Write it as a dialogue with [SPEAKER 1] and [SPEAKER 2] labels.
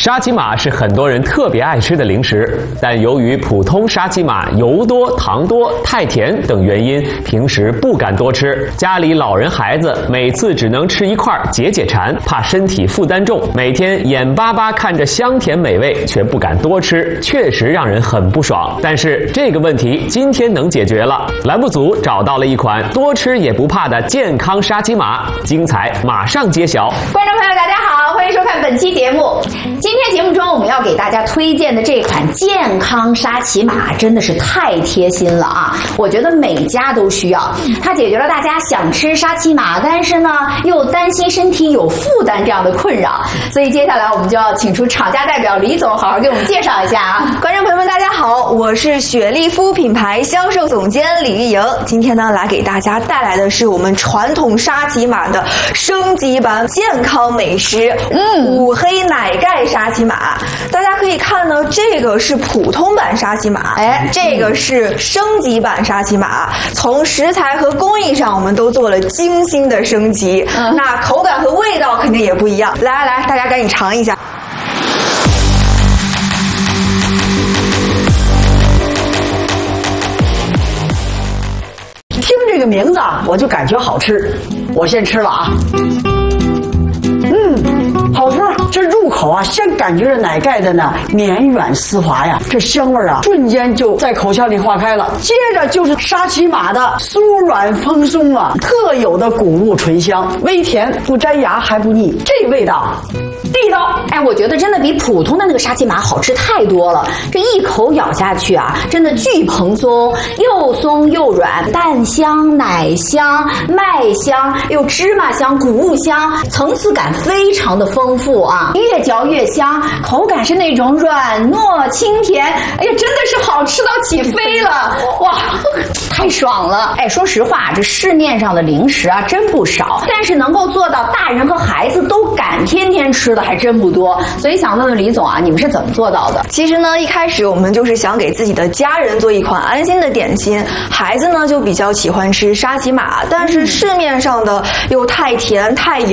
[SPEAKER 1] 沙琪玛是很多人特别爱吃的零食，但由于普通沙琪玛油多、糖多、太甜等原因，平时不敢多吃。家里老人孩子每次只能吃一块解解馋，怕身体负担重，每天眼巴巴看着香甜美味，却不敢多吃，确实让人很不爽。但是这个问题今天能解决了，栏目组找到了一款多吃也不怕的健康沙琪玛，精彩马上揭晓。
[SPEAKER 2] 观众朋友大家好，欢迎收看本期节目。今天节目中我们要给大家推荐的这款健康沙琪玛真的是太贴心了啊！我觉得每家都需要，它解决了大家想吃沙琪玛，但是呢又担心身体有负担这样的困扰。所以接下来我们就要请出厂家代表李总，好好给我们介绍一下啊！
[SPEAKER 3] 观众朋友们大家好，我是雪莉肤品牌销售总监李玉莹。今天呢来给大家带来的是我们传统沙琪玛的升级版健康美食五黑奶盖沙琪玛。大家可以看呢，这个是普通版沙琪玛，这个是升级版沙琪玛。从食材和工艺上我们都做了精心的升级，那口感和味道肯定也不一样。来，大家赶紧尝一下。
[SPEAKER 4] 听这个名字啊，我就感觉好吃。我先吃了啊，好吃。这入口啊，先感觉着奶盖的呢绵软丝滑呀，这香味啊瞬间就在口腔里化开了。接着就是沙琪玛的酥软蓬松啊，特有的谷物醇香，微甜不粘牙还不腻，这味道地道。
[SPEAKER 2] 我觉得真的比普通的那个沙琪玛好吃太多了。这一口咬下去啊，真的巨蓬松，又松又软，蛋香、奶香、麦香，又芝麻香、谷物香，层次感非常的丰富啊，越嚼越香，口感是那种软糯清甜，真的是好吃到起飞了，哇，太爽了！说实话，这市面上的零食啊真不少，但是能够做到大人和孩子都敢天天吃的还真不多。所以想问问李总啊，你们是怎么做到的？
[SPEAKER 3] 其实呢，一开始我们就是想给自己的家人做一款安心的点心。孩子呢就比较喜欢吃沙琪玛，但是市面上的又太甜太油